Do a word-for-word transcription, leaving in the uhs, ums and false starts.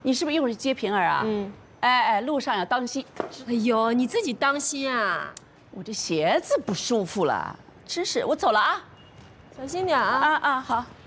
你是不是一会儿去接平儿啊？嗯。哎哎，路上要当心。 哎呦，你自己当心啊！ 我这鞋子不舒服了，真是，我走了啊。 小心点啊！ 啊啊，好。